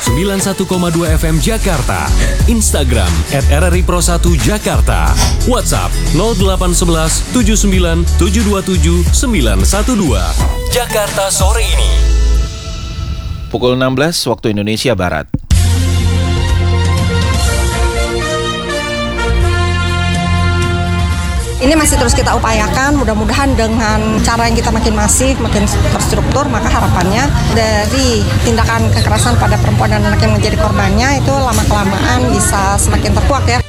91,2 FM Jakarta. Instagram @RRI Pro 1 Jakarta. WhatsApp 0811 79 727 912. Jakarta sore ini. Pukul 16 waktu Indonesia Barat. Ini masih terus kita upayakan, mudah-mudahan dengan cara yang kita makin masif, makin terstruktur, maka harapannya dari tindakan kekerasan pada perempuan dan anak yang menjadi korbannya itu lama-kelamaan bisa semakin terkuak ya.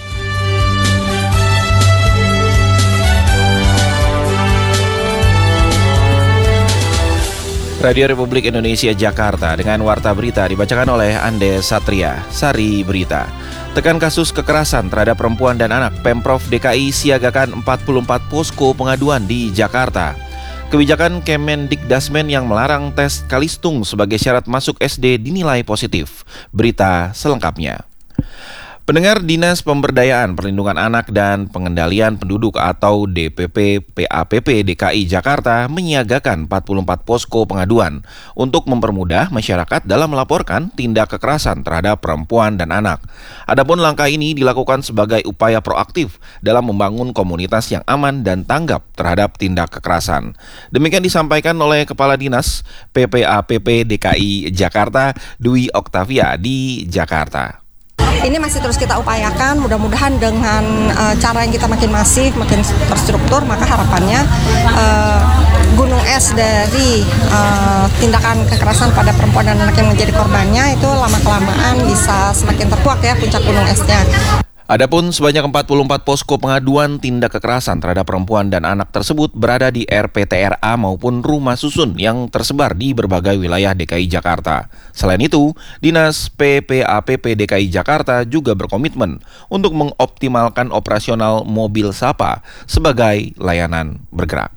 Radio Republik Indonesia Jakarta dengan Warta Berita dibacakan oleh Ande Satria, Sari Berita. Tekan kasus kekerasan terhadap perempuan dan anak, Pemprov DKI siagakan 44 posko pengaduan di Jakarta. Kebijakan Kemendikdasmen yang melarang tes Kalistung sebagai syarat masuk SD dinilai positif. Berita selengkapnya. Pendengar, Dinas Pemberdayaan Perlindungan Anak dan Pengendalian Penduduk atau DPP PAPP DKI Jakarta menyiagakan 44 posko pengaduan untuk mempermudah masyarakat dalam melaporkan tindak kekerasan terhadap perempuan dan anak. Adapun langkah ini dilakukan sebagai upaya proaktif dalam membangun komunitas yang aman dan tanggap terhadap tindak kekerasan. Demikian disampaikan oleh Kepala Dinas PPAPP DKI Jakarta, Dwi Oktavia di Jakarta. Ini masih terus kita upayakan, mudah-mudahan dengan cara yang kita makin masif, makin terstruktur, maka harapannya gunung es dari tindakan kekerasan pada perempuan dan anak yang menjadi korbannya itu lama-kelamaan bisa semakin terkuak ya puncak gunung esnya. Adapun sebanyak 44 posko pengaduan tindak kekerasan terhadap perempuan dan anak tersebut berada di RPTRA maupun rumah susun yang tersebar di berbagai wilayah DKI Jakarta. Selain itu, Dinas PPAPP DKI Jakarta juga berkomitmen untuk mengoptimalkan operasional mobil Sapa sebagai layanan bergerak.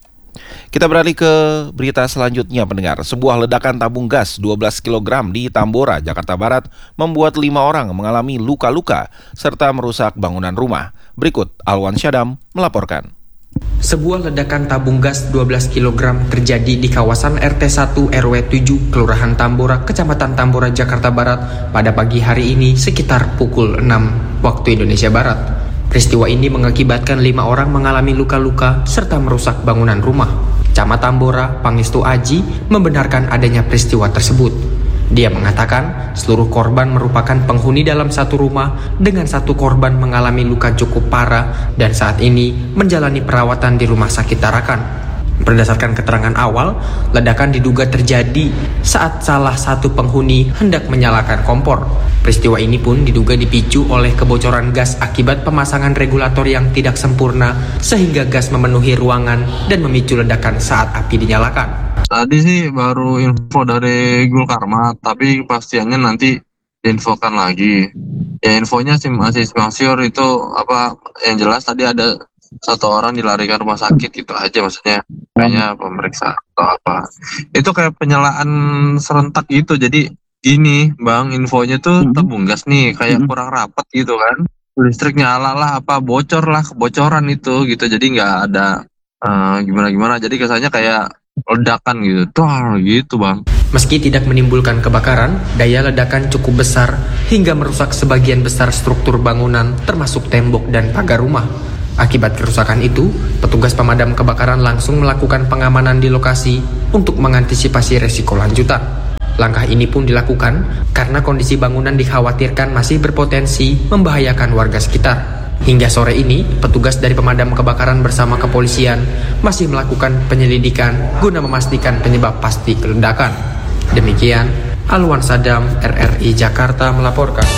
Kita beralih ke berita selanjutnya, pendengar. Sebuah ledakan tabung gas 12 kg di Tambora, Jakarta Barat membuat 5 orang mengalami luka-luka serta merusak bangunan rumah. Berikut Alwan Syadam melaporkan. Sebuah ledakan tabung gas 12 kg terjadi di kawasan RT 1 RW 7 Kelurahan Tambora, Kecamatan Tambora, Jakarta Barat pada pagi hari ini sekitar pukul 6 waktu Indonesia Barat. Peristiwa ini mengakibatkan 5 orang mengalami luka-luka serta merusak bangunan rumah. Camat Tambora, Pangestu Aji, membenarkan adanya peristiwa tersebut. Dia mengatakan seluruh korban merupakan penghuni dalam satu rumah dengan satu korban mengalami luka cukup parah dan saat ini menjalani perawatan di Rumah Sakit Tarakan. Berdasarkan keterangan awal, ledakan diduga terjadi saat salah satu penghuni hendak menyalakan kompor. Peristiwa ini pun diduga dipicu oleh kebocoran gas akibat pemasangan regulator yang tidak sempurna sehingga gas memenuhi ruangan dan memicu ledakan saat api dinyalakan. Tadi sih baru info dari Gulkarmat, tapi kepastiannya nanti diinfokan lagi. Ya infonya sih masih sure itu apa yang jelas tadi ada satu orang dilarikan rumah sakit gitu aja, maksudnya kayaknya pemeriksaan atau apa. Itu kayak penyalaan serentak gitu. Jadi gini Bang, infonya tuh tabung gas nih kayak kurang rapat gitu kan. Listrik nyala lah apa bocor lah, kebocoran itu gitu. Jadi nggak ada gimana-gimana. Jadi kesannya kayak ledakan gitu. Tuh gitu Bang. Meski tidak menimbulkan kebakaran, daya ledakan cukup besar hingga merusak sebagian besar struktur bangunan termasuk tembok dan pagar rumah. Akibat kerusakan itu, petugas pemadam kebakaran langsung melakukan pengamanan di lokasi untuk mengantisipasi resiko lanjutan. Langkah ini pun dilakukan karena kondisi bangunan dikhawatirkan masih berpotensi membahayakan warga sekitar. Hingga sore ini, petugas dari pemadam kebakaran bersama kepolisian masih melakukan penyelidikan guna memastikan penyebab pasti ledakan. Demikian, Alwan Sadam, RRI Jakarta melaporkan.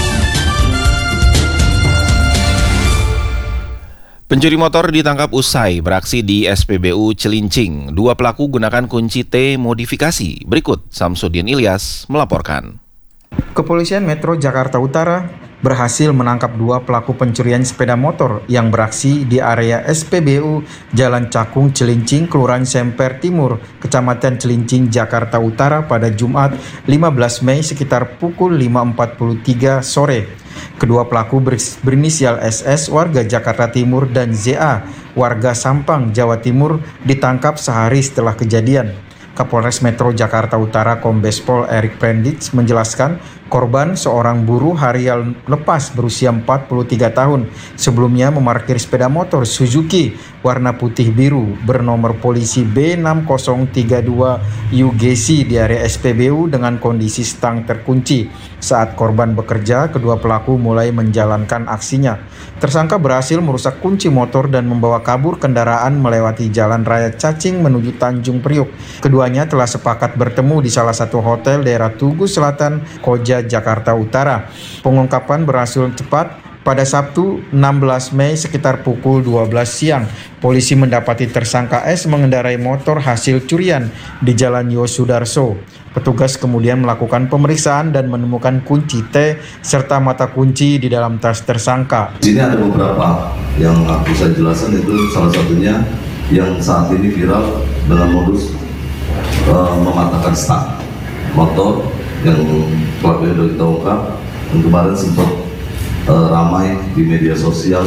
Pencuri motor ditangkap usai beraksi di SPBU Cilincing. 2 pelaku gunakan kunci T modifikasi. Berikut Samsudin Ilyas melaporkan. Kepolisian Metro Jakarta Utara berhasil menangkap 2 pelaku pencurian sepeda motor yang beraksi di area SPBU Jalan Cakung Cilincing, Kelurahan Semper Timur, Kecamatan Cilincing, Jakarta Utara pada Jumat 15 Mei sekitar pukul 5.43 sore. Kedua pelaku berinisial SS warga Jakarta Timur dan ZA warga Sampang, Jawa Timur ditangkap sehari setelah kejadian. Kapolres Metro Jakarta Utara Kombes Pol Erik Prendits menjelaskan Korban seorang buruh harian lepas berusia 43 tahun. Sebelumnya memarkir sepeda motor Suzuki warna putih biru bernomor polisi B6032 UGC di area SPBU dengan kondisi stang terkunci. Saat korban bekerja, kedua pelaku mulai menjalankan aksinya. Tersangka berhasil merusak kunci motor dan membawa kabur kendaraan melewati Jalan Raya Cacing menuju Tanjung Priuk. Keduanya telah sepakat bertemu di salah satu hotel daerah Tugu Selatan, Koja, Jakarta Utara. Pengungkapan berhasil cepat. Pada Sabtu 16 Mei sekitar pukul 12 siang, polisi mendapati tersangka S mengendarai motor hasil curian di Jalan Yosudarso. Petugas kemudian melakukan pemeriksaan dan menemukan kunci T serta mata kunci di dalam tas tersangka. Di sini ada beberapa yang aku saya jelaskan, itu salah satunya yang saat ini viral dengan modus mematahkan stang motor yang pelakunya sudah kita ungkap, yang kemarin sempat ramai di media sosial.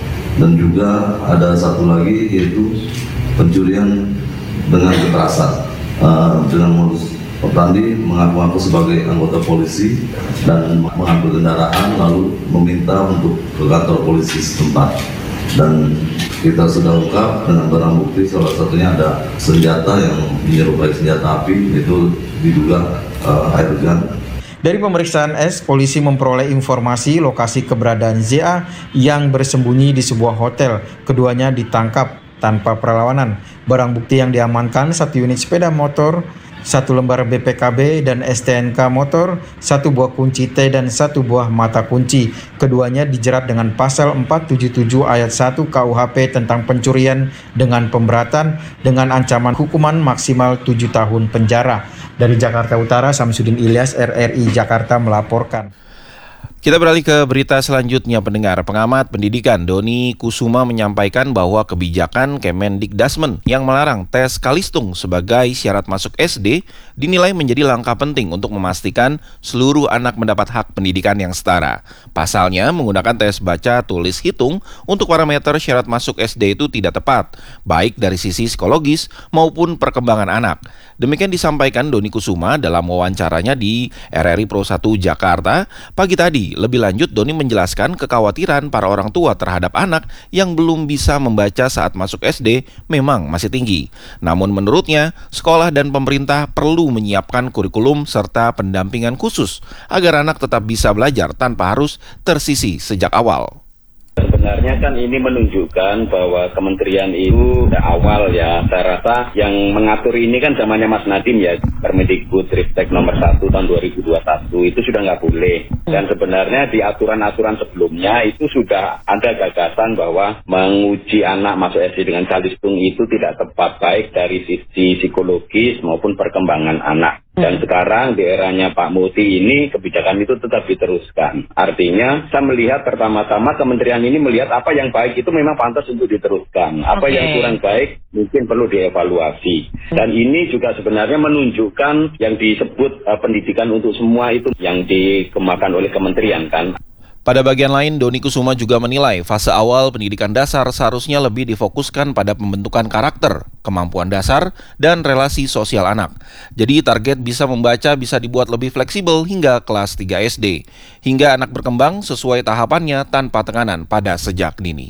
Dan juga ada satu lagi yaitu pencurian dengan kekerasan dengan modus operandi mengaku-ngaku sebagai anggota polisi dan mengambil kendaraan lalu meminta untuk ke kantor polisi setempat. Dan kita sudah ungkap dengan barang bukti, salah satunya ada senjata yang menyerupai senjata api, itu diduga air gun. Dari pemeriksaan S, polisi memperoleh informasi lokasi keberadaan ZA yang bersembunyi di sebuah hotel. Keduanya ditangkap tanpa perlawanan. Barang bukti yang diamankan 1 unit sepeda motor, 1 lembar BPKB dan STNK motor, 1 buah kunci T dan 1 buah mata kunci. Keduanya dijerat dengan pasal 477 ayat 1 KUHP tentang pencurian dengan pemberatan dengan ancaman hukuman maksimal 7 tahun penjara. Dari Jakarta Utara, Samsudin Ilyas, RRI Jakarta melaporkan. Kita beralih ke berita selanjutnya, pendengar. Pengamat pendidikan Doni Kusuma menyampaikan bahwa kebijakan Kemendikdasmen yang melarang tes Kalistung sebagai syarat masuk SD dinilai menjadi langkah penting untuk memastikan seluruh anak mendapat hak pendidikan yang setara. Pasalnya, menggunakan tes baca, tulis, hitung untuk parameter syarat masuk SD itu tidak tepat, baik dari sisi psikologis maupun perkembangan anak. Demikian disampaikan Doni Kusuma dalam wawancaranya di RRI Pro 1 Jakarta pagi tadi. Lebih lanjut, Doni menjelaskan kekhawatiran para orang tua terhadap anak yang belum bisa membaca saat masuk SD memang masih tinggi. Namun menurutnya, sekolah dan pemerintah perlu menyiapkan kurikulum serta pendampingan khusus agar anak tetap bisa belajar tanpa harus tersisih sejak awal. Sebenarnya kan ini menunjukkan bahwa kementerian itu awal ya, saya rasa yang mengatur ini kan zamannya Mas Nadiem ya, Permendikbudristek nomor 1 tahun 2021 itu sudah nggak boleh. Dan sebenarnya di aturan-aturan sebelumnya itu sudah ada gagasan bahwa menguji anak masuk SD dengan Kalistung itu tidak tepat, baik dari sisi psikologis maupun perkembangan anak. Dan sekarang di eranya Pak Muti ini kebijakan itu tetap diteruskan. Artinya saya melihat pertama-tama kementerian ini melihat apa yang baik itu memang pantas untuk diteruskan. Apa yang kurang baik mungkin perlu dievaluasi. Dan ini juga sebenarnya menunjukkan yang disebut pendidikan untuk semua itu yang dikembangkan oleh kementerian kan. Pada bagian lain, Doni Kusuma juga menilai fase awal pendidikan dasar seharusnya lebih difokuskan pada pembentukan karakter, kemampuan dasar, dan relasi sosial anak. Jadi target bisa membaca bisa dibuat lebih fleksibel hingga kelas 3 SD, hingga anak berkembang sesuai tahapannya tanpa tekanan pada sejak dini.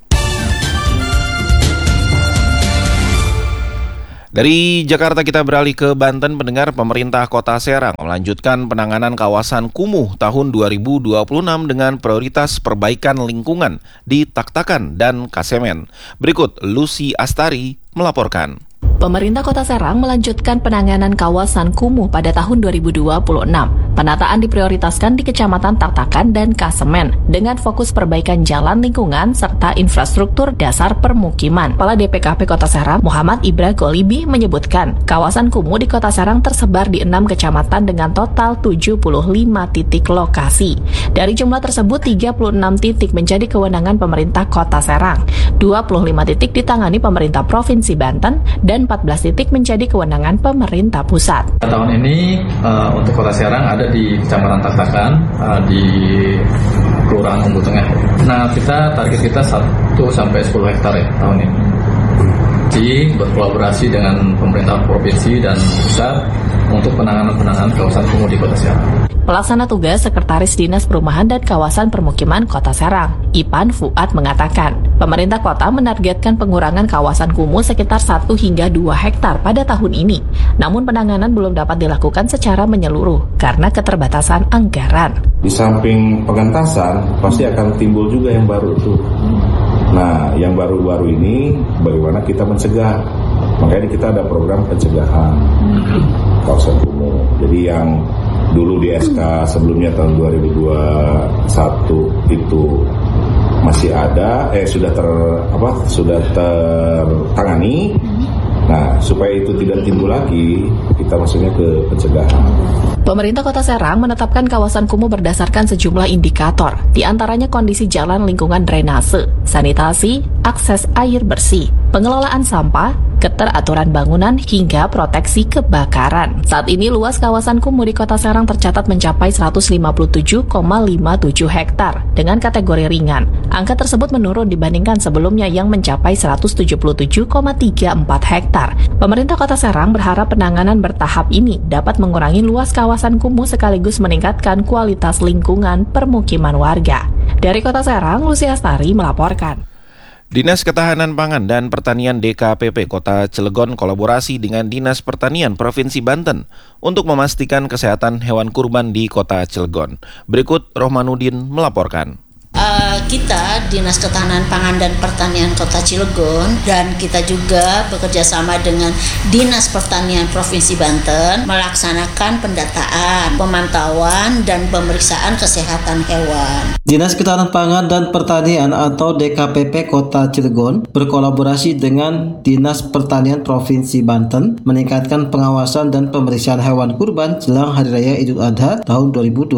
Dari Jakarta kita beralih ke Banten, pendengar. Pemerintah Kota Serang melanjutkan penanganan kawasan kumuh tahun 2026 dengan prioritas perbaikan lingkungan di Tak-Takan dan Kasemen. Berikut Lucy Astari melaporkan. Pemerintah Kota Serang melanjutkan penanganan kawasan kumuh pada tahun 2026. Penataan diprioritaskan di Kecamatan Tak-Takan dan Kasemen dengan fokus perbaikan jalan lingkungan serta infrastruktur dasar permukiman. Kepala DPKP Kota Serang, Muhammad Ibra Golibi, menyebutkan kawasan kumuh di Kota Serang tersebar di 6 kecamatan dengan total 75 titik lokasi. Dari jumlah tersebut, 36 titik menjadi kewenangan pemerintah Kota Serang, 25 titik ditangani pemerintah Provinsi Banten, dan 14 titik menjadi kewenangan pemerintah pusat. Tahun ini untuk Kota Serang ada di Kecamatan Tak-Takan, di Kelurahan Umbu Tengah. Nah, target kita 1-10 hektar ya tahun ini. Jadi berkolaborasi dengan pemerintah provinsi dan pusat untuk penanganan kawasan kumuh di Kota Serang. Pelaksana tugas Sekretaris Dinas Perumahan dan Kawasan Permukiman Kota Serang, Ipan Fuad mengatakan, pemerintah kota menargetkan pengurangan kawasan kumuh sekitar 1 hingga 2 hektar pada tahun ini. Namun penanganan belum dapat dilakukan secara menyeluruh karena keterbatasan anggaran. Di samping pengentasan, pasti akan timbul juga yang baru itu. Nah, yang baru-baru ini bagaimana kita mencegah? Makanya kita ada program pencegahan kawasan kumuh. Jadi yang dulu di SK sebelumnya tahun 2021 itu masih ada, sudah tertangani. Nah, supaya itu tidak timbul lagi, kita masuknya ke pencegahan. Pemerintah Kota Serang menetapkan kawasan kumuh berdasarkan sejumlah indikator, di antaranya kondisi jalan lingkungan drainase, sanitasi, akses air bersih, pengelolaan sampah, keteraturan bangunan, hingga proteksi kebakaran. Saat ini luas kawasan kumuh di Kota Serang tercatat mencapai 157,57 hektar dengan kategori ringan. Angka tersebut menurun dibandingkan sebelumnya yang mencapai 177,34 hektar. Pemerintah Kota Serang berharap penanganan bertahap ini dapat mengurangi luas kawasan kumuh sekaligus meningkatkan kualitas lingkungan permukiman warga. Dari Kota Serang, Lucy Astari melaporkan. Dinas Ketahanan Pangan dan Pertanian DKPP Kota Cilegon kolaborasi dengan Dinas Pertanian Provinsi Banten untuk memastikan kesehatan hewan kurban di Kota Cilegon. Berikut Rohmanuddin melaporkan. Kita Dinas Ketahanan Pangan dan Pertanian Kota Cilegon dan kita juga bekerja sama dengan Dinas Pertanian Provinsi Banten melaksanakan pendataan, pemantauan, dan pemeriksaan kesehatan hewan. Dinas Ketahanan Pangan dan Pertanian atau DKPP Kota Cilegon berkolaborasi dengan Dinas Pertanian Provinsi Banten meningkatkan pengawasan dan pemeriksaan hewan kurban jelang Hari Raya Idul Adha tahun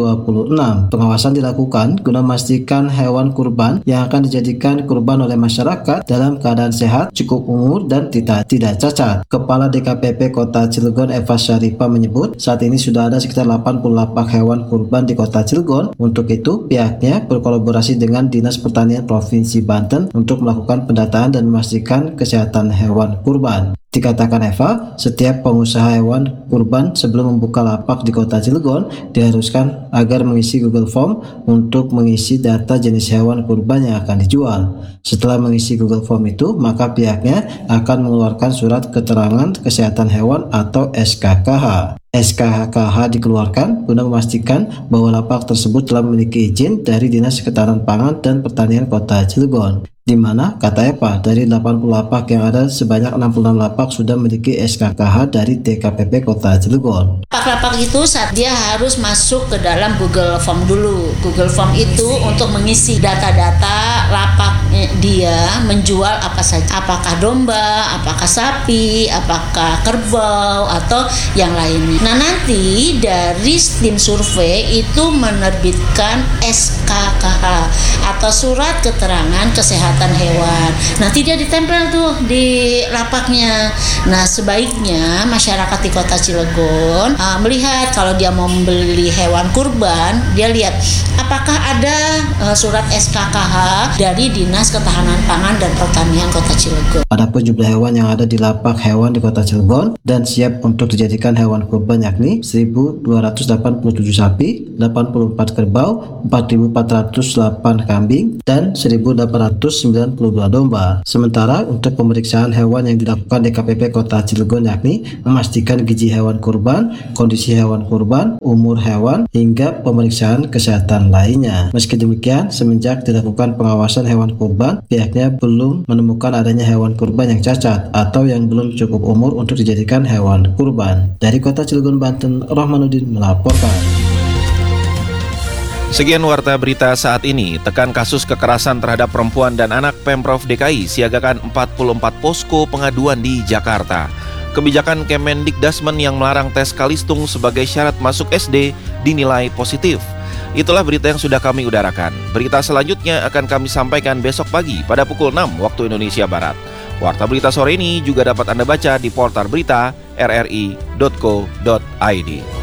2026. Pengawasan dilakukan guna memastikan hewan kurban yang akan dijadikan kurban oleh masyarakat dalam keadaan sehat, cukup umur, dan tidak cacat. Kepala DKPP Kota Cilegon Eva Syarifah menyebut saat ini sudah ada sekitar 80 lapak hewan kurban di Kota Cilegon. Untuk itu pihaknya berkolaborasi dengan Dinas Pertanian Provinsi Banten untuk melakukan pendataan dan memastikan kesehatan hewan kurban. Dikatakan Eva, setiap pengusaha hewan kurban sebelum membuka lapak di Kota Cilegon diharuskan agar mengisi Google Form untuk mengisi data jenis hewan kurban yang akan dijual. Setelah mengisi Google Form itu, maka pihaknya akan mengeluarkan surat keterangan kesehatan hewan atau SKKH. SKKH dikeluarkan guna memastikan bahwa lapak tersebut telah memiliki izin dari Dinas Ketahanan Pangan dan Pertanian Kota Cilegon. Di mana, kata Eva, dari 80 lapak yang ada, sebanyak 66 lapak sudah memiliki SKKH dari DKPP Kota Cilegon. Lapak-lapak itu saat dia harus masuk ke dalam Google Form dulu. Google Form itu untuk mengisi data-data lapak dia menjual apa saja. Apakah domba, apakah sapi, apakah kerbau, atau yang lainnya. Nah, nanti dari tim survei itu menerbitkan SKKH atau surat keterangan kesehatan hewan. Nanti dia ditempel tuh di lapaknya. Nah, sebaiknya masyarakat di Kota Cilegon melihat kalau dia mau membeli hewan kurban, dia lihat apakah ada surat SKKH dari Dinas Ketahanan Pangan dan Pertanian Kota Cilegon. Adapun jumlah hewan yang ada di lapak hewan di Kota Cilegon dan siap untuk dijadikan hewan kurban yakni 1.287 sapi, 84 kerbau, 4.408 kambing, dan 1.892 domba. Sementara untuk pemeriksaan hewan yang dilakukan DKPP Kota Cilegon yakni memastikan gizi hewan kurban, kondisi hewan kurban, umur hewan, hingga pemeriksaan kesehatan lainnya. Meski demikian, semenjak dilakukan pengawasan hewan kurban, pihaknya belum menemukan adanya hewan kurban yang cacat atau yang belum cukup umur untuk dijadikan hewan kurban. Dari Kota Cilegon, Banten, Rohmanuddin melaporkan. Sekian warta berita saat ini. Tekan kasus kekerasan terhadap perempuan dan anak, Pemprov DKI siagakan 44 posko pengaduan di Jakarta. Kebijakan Kemendikdasmen yang melarang tes Kalistung sebagai syarat masuk SD dinilai positif. Itulah berita yang sudah kami udarakan. Berita selanjutnya akan kami sampaikan besok pagi pada pukul 6 waktu Indonesia Barat. Warta berita sore ini juga dapat Anda baca di portal berita rri.co.id.